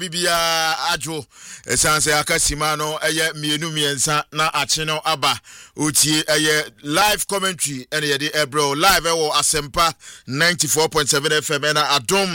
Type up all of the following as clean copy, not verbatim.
Bibia ajo esanse akasima no eye mienu miensa na ache no aba otie eye live commentary ene ye de ebro live ewo Asempa 94.7 FM na Adom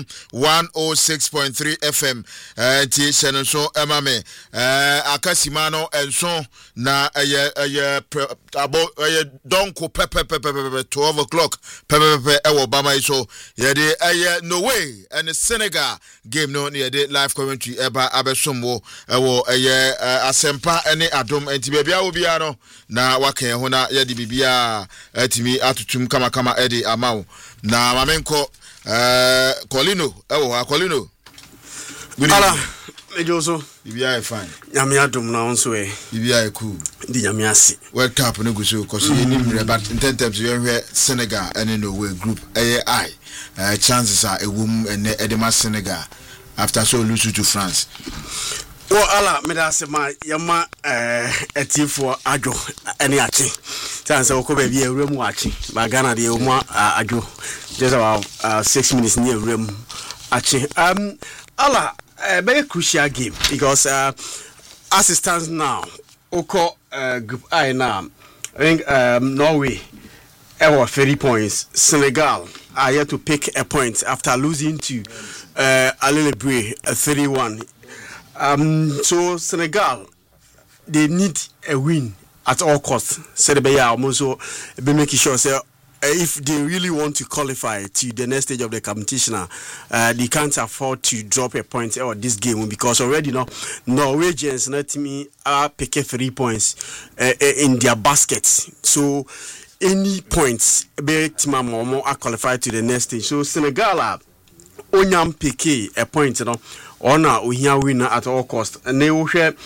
106.3 FM tie channel so emame akasima no enso na eye abo eye donko pepe 12 o'clock pepe ewo bama iso ye de eye no way and Senegal game no ye de live commentary eba abesomwo ewo eye Asempa ene Adom enti bebia obia no na wakan ho na ye de bibia atimi atutum kama edi amawo na mamenko Colino ewo Colino ala ejoso bibia fine nyame Adom na onso bibia cool ndi nyame ase World Cup no guso cause you need but in terms you Senegal ene no way group I chances are a woman and Edema Senegal after so lose to France. Well, ala me da se ma yama etifo ajo ene achi. Chance o ko be bi ewrem achi. Ba Ghana de o mo ajo. Just about 6 minutes near ewrem achi. Ala very crucial game because as it stands now, oko group I now I think Norway 30 points. Senegal are yet to pick a point after losing to Alelebre 31. So Senegal, they need a win at all costs. Said be also be making sure say if they really want to qualify to the next stage of the competition, they can't afford to drop a point or this game because already Norwegians not me are picking 3 points in their baskets. So any points be team are qualified to the next stage. So Senegal onyam pk a point ona ohia winner at all cost and they will share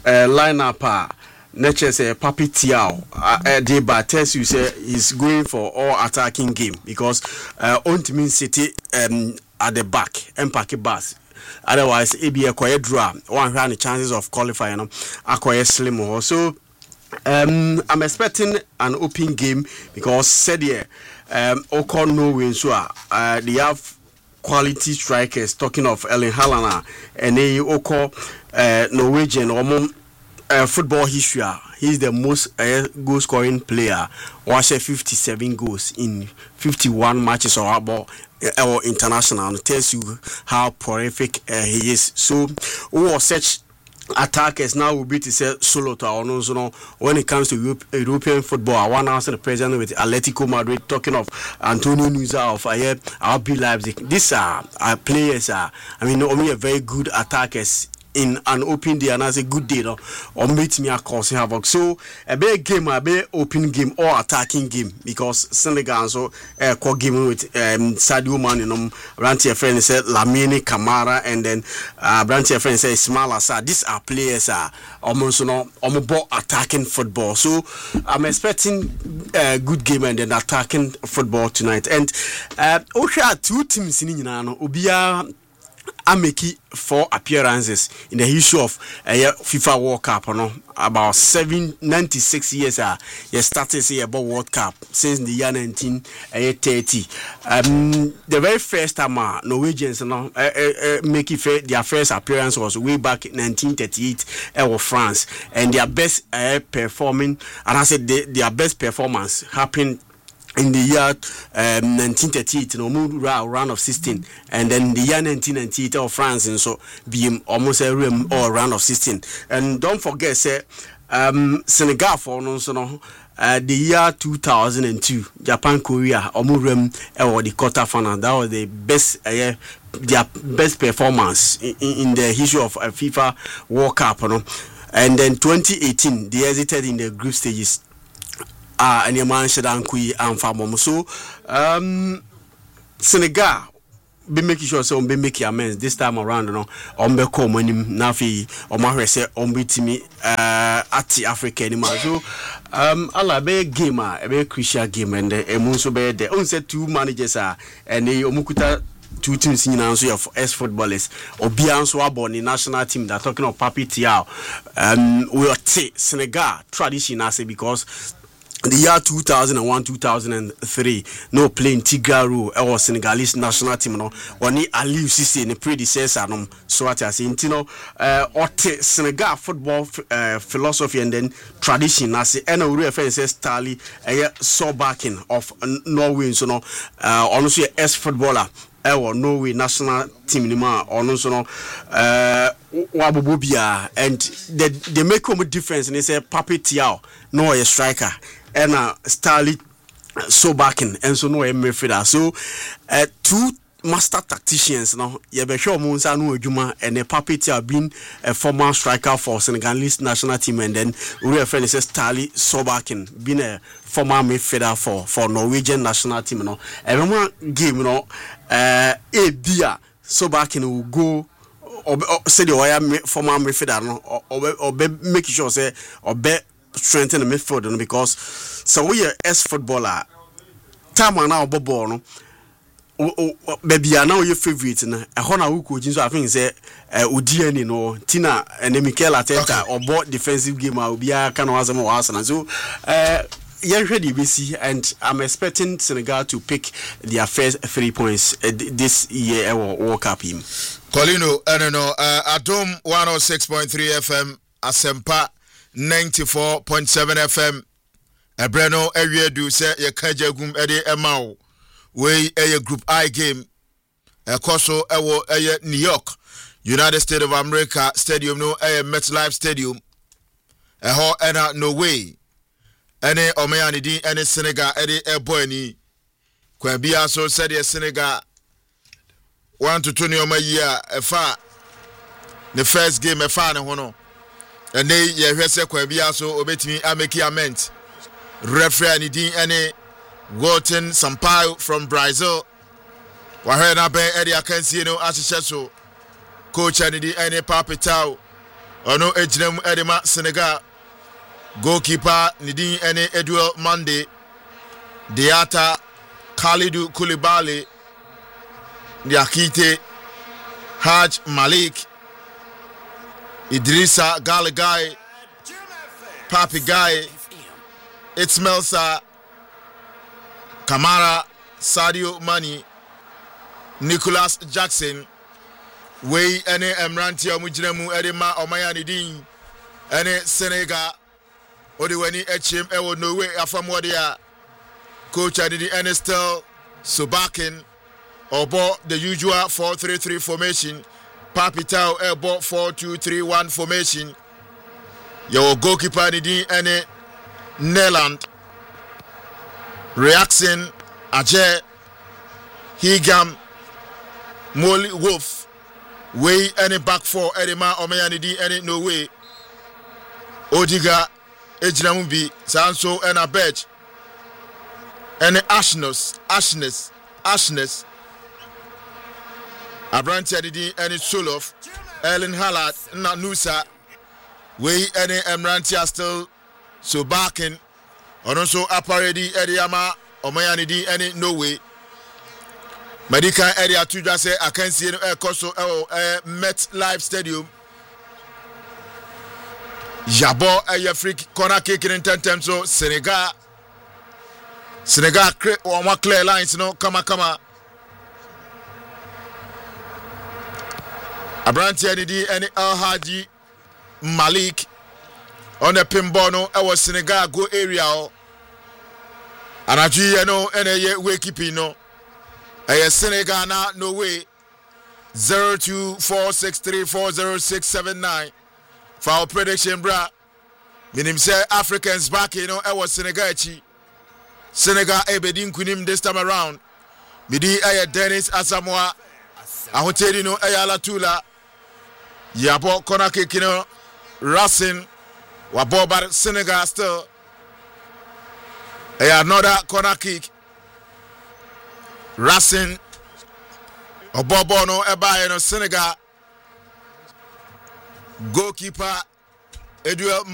lineup nature say Papi Tiao dey ba tells you say he's going for all attacking game because Ontimi City at the back empake bus otherwise it be a quiet draw one have the chances of qualifying acquire slim so I'm expecting an open game because said here Ocon no win so they have quality strikers talking of Erling Haaland and they oko Norwegian football history he's the most goal scoring player was 57 goals in 51 matches or about our international it tells you how prolific he is so who such attackers now will be to say solo to our no when it comes to European football. I want to answer the president with Atletico Madrid talking of Antonio Nusa of RB Leipzig. These are players only a very good attackers in an open day and as a good day or meet me across havoc. So a big game, a big open game or attacking game because Senegal so core game with Sadio Mane Brantier friend said Lamine Camara and then Brantier friend said Ismail Assar. These are players almost about attacking football. So I'm expecting a good game and then attacking football tonight. And Osha 2 teams in Ubia Ameki 4 appearances in the history of FIFA World Cup. About 96 years you started say about World Cup since the year 1930. The very first time Norwegians make it their first appearance was way back in 1938 France, and their best performing, and I said their best performance happened in the year 1938, round of 16, and then the year 1998 of France, and so being almost a round of 16. And don't forget, Senegal for the year 2002, Japan Korea or the quarter final. That was the best their best performance in the history of FIFA World Cup. And then 2018, they hesitated in the group stages. And your man should and farm so Senegal be making sure so be making amends this time around on be come when nafi or my say on beat me at Africa anymore so ala be game a be crucial game and the so be there on say 2 managers and they omukuta 2 teams in answer of ex-footballers Obian so about the national team that talking of Papi Tiao we are Senegal tradition I say because the year 2001-2003 no playing Tigaru or Senegalese national team no oni Aliou Cissé ne predecessor no so at as intino Senegal football philosophy and then tradition as and we refer say Stanley Solbakken of Norway so no also ex footballer Norway national team ni ma ono so no wabobobia and they make a difference and they say Pape Thiaw no a striker and Stanley Solbakken and so no a midfielder. So two master tacticians no ye be sure mo nsa no adwuma and Pape Thiaw being a former striker for Senegalese national team and then we refer to Stanley Solbakken being a former midfielder for Norwegian national team no every game no dia Solbakken will go say the former midfielder no or make sure say or be strengthen the midfield no because so we are as footballer time now ball no baby now your favorite na ehona wo ko jin so I think say Odiani no Tina and Mikel Arteta or board defensive game obia kan was mo Arsenal so and I'm expecting Senegal to pick their first 3 points this year World Cup him. Colino, Adom 106.3 FM, Asempa 94.7 FM, Ebreno area do say ye kajagum ede emao, we a Group I game, a Koso ewo New York, United States of America Stadium no MetLife Stadium, a ho ena no way. Ene Omayani di ene Senegal ede boy ni kwa bia so said ye Senegal 1-2 year efa the first game efa ne ho no and they ye hwese kwa bia so obetimi ameki amend referee ni di ene Walton Sampaio from Brazil wa he na ben ede akansie no ahyehyɛ so coach ani di ene Pape Thiaw ono ejinam ede ma Senegal goalkeeper Nidin ene Edouard Mande, Diata Khalidou Koulibaly, Diakite Haj Malik, Idrissa Galagai, Papi Guy, Ismail Sarr, Kamara, Sadio Mane, Nicholas Jackson, Wey ene Emranti Omujinemu Edema Omaya Nidin ene Senegal Odiweni HM ewo no way afamwadia coach Adidi Enestel Solbakken obo the usual 4-3-3 formation Pape Thiaw ebo 4-2-3-1 formation your goalkeeper Adidi ene Neland Reaction Ajay Higam Molly Wolf way any back four Edema Omeyanidi any no way Odiga Ejinamubi Sanso and a bench and Ashness Abranti Adidi and Solof Ellen Hallard Nanusa way any Emrantia still Solbakken and also Aparedi Ediama Omayanidi any no way Medica area to just say I can see a Koso MetLife Stadium Jabo a free corner kick in 10 times so Senegal or more clear lines no kama Abranti Adidi and El Haji Malik on the pinball no I was Senegal go area and I know and way keeping no I Senegal na no way 0246340679 for our prediction bra minim say Africans back I was Senegal ebedin kunim this time around midi Dennis Asamoah ahoteli no ayala tula yabo corner kick no Racing wabobar Senegal still another corner kick Racing obobo no eba no Senegal goalkeeper Edouard